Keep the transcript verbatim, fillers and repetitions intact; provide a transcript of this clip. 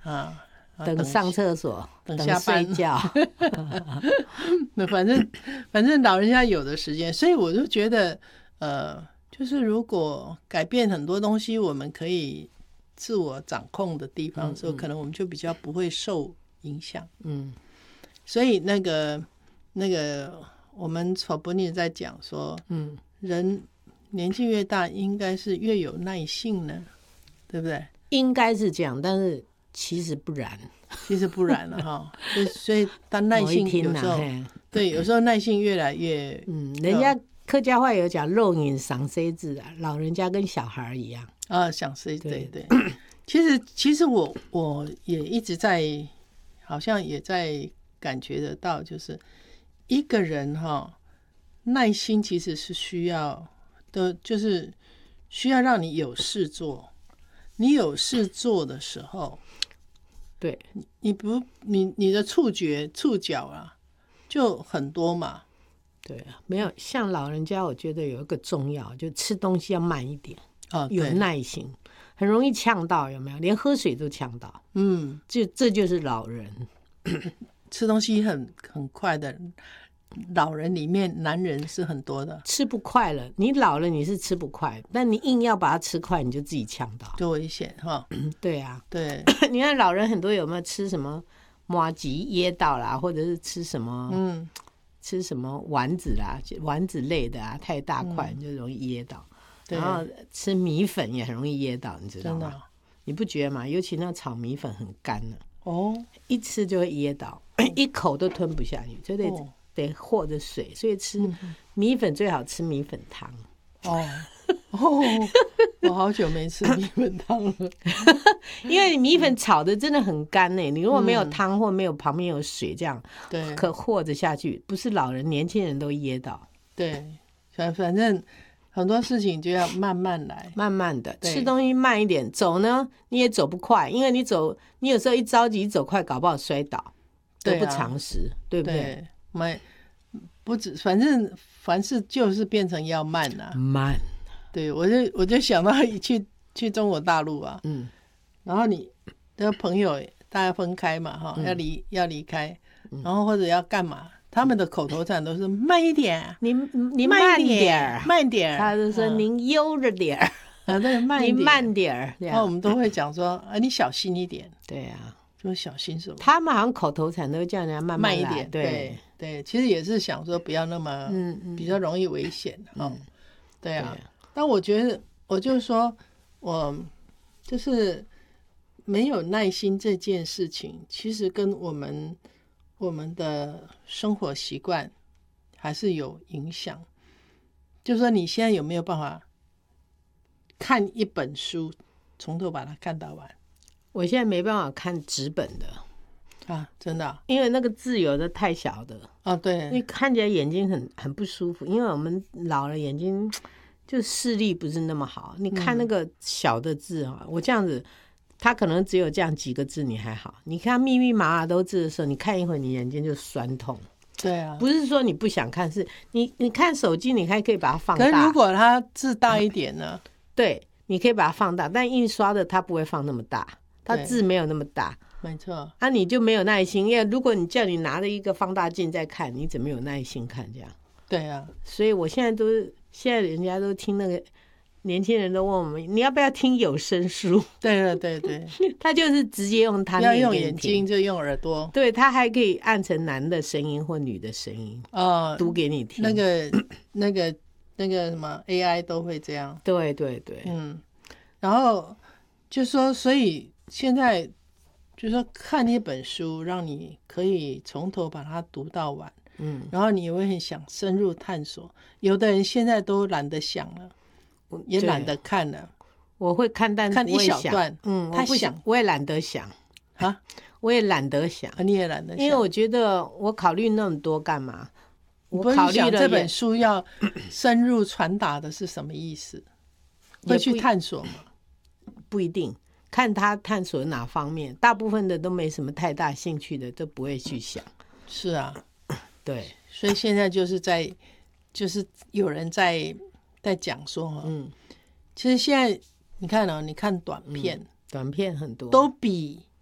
啊， 等上厕所， 等下班睡觉。 那反正反正老人家有的时间，所以我就觉得，呃，就是如果改变很多东西，我们可以自我掌控的地方的时候，嗯嗯可能我们就比较不会受影响。嗯，所以那个那个我们草伯尼在讲说，嗯，人年纪越大，应该是越有耐性呢，对不对？ 应该是这样，但是其实不然。 其实不然了哈，所以所以当耐性有时候、啊、对，有时候耐性越来越， 嗯，人家客家话有讲肉眼赏谁字啊，老人家跟小孩一样啊，想谁对对。其实其实我我也一直在，好像也在感觉得到，就是一个人哈，耐心其实是需要的，就是需要让你有事做，你有事做的时候。 对， 你不你你的触觉触角啊就很多嘛。 对啊，没有像老人家，我觉得有一个重要，就吃东西要慢一点， 哦， 有耐心，很容易呛到，有没有？连喝水都呛到。嗯，就这就是老人吃东西很很快的。老人里面男人是很多的， 吃不快了，你老了你是吃不快，但你硬要把它吃快，你就自己呛到， 就危险哈。 对啊， 对， 你看老人很多有没有吃什么麻糬噎到啦，或者是吃什么嗯吃什么丸子啦，丸子类的啊，太大块你就容易噎到、嗯、然后吃米粉也很容易噎到，你知道吗？真的，你不觉得吗？尤其那炒米粉很干了哦，一吃就会噎到，一口都吞不下去，就得、哦得和着水，所以吃米粉最好吃米粉汤。 哦哦，我好久没吃米粉汤了， 因为米粉炒的真的很干呢。你如果没有汤或没有旁边有水，这样对可和着下去，不是老人年轻人都噎到。 对，反正很多事情就要慢慢来， 慢慢的吃东西慢一点，走呢你也走不快，因为你走你有时候一着急走快，搞不好摔倒，得不偿失， 对,、啊、对不对？ 慢，不止，反正凡事就是变成要慢啊， 慢。 对，我就我就想到去去中国大陆啊，嗯，然后你的朋友大家分开嘛，哈、嗯，要离要离开，然后或者要干嘛，他们的口头禅都是慢一点， 你你慢点， 慢点， 他就说您悠着点儿， 啊，对，慢一点， 你慢点儿， 然后我们都会讲说，啊，你小心一点， 对啊。 就小心什么？ 他们好像口头禅都叫人家慢慢慢一点，对 对, 对，其实也是想说不要那么，嗯嗯，比较容易危险、嗯哦、对啊。但我觉得，我就说，我就是没有耐心这件事情，其实跟我们我们的生活习惯还是有影响。就是说，你现在有没有办法看一本书，从头把它看到完？ 我现在没办法看纸本的啊，真的、啊， 因为那个字有的太小的啊，对， 因为看起来眼睛很很不舒服，因为我们老了眼睛就视力不是那么好，你看那个小的字啊、嗯，我这样子，它可能只有这样几个字，你还好，你看密密麻麻都字的时候，你看一会儿，你眼睛就酸痛。 对啊， 不是说你不想看，是你你看手机，你还可以把它放大。 可是如果它字大一点呢？ 对，你可以把它放大，但印刷的它不会放那么大。它字没有那么大， 没错， 啊，你就没有耐心，因为如果你叫你拿着一个放大镜在看，你怎么有耐心看这样？ 对啊， 所以我现在都现在人家都听那个年轻人都问我们，你要不要听有声书？ 对对对对， 他就是直接用他要用眼睛就用耳朵， 对他还可以按成男的声音或女的声音哦，读给你听。 那个那个那个什么 A I 都会这样， 对对对， 嗯，然后就说所以。现在就是说看一本书，让你可以从头把它读到完，嗯，然后你也会很想深入探索。有的人现在都懒得想了，也懒得看了。 我会看，但看一小段， 嗯，太想，我也懒得想啊， 我也懒得想， 啊、你也懒得想， 因为我觉得我考虑那么多干嘛？ 我考虑了这本书要深入传达的是什么意思，会去探索吗？ 不一定。看他探索哪方面，大部分的都没什么太大兴趣的，都不会去想。 是啊， 对， 所以现在就是在，就是有人在在讲说，嗯，其实现在你看哦，你看短片，嗯、 短片很多， 都比